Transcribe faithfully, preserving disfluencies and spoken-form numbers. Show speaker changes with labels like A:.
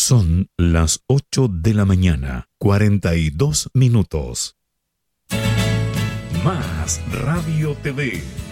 A: Son las ocho de la mañana, cuarenta y dos minutos. Más Radio T V.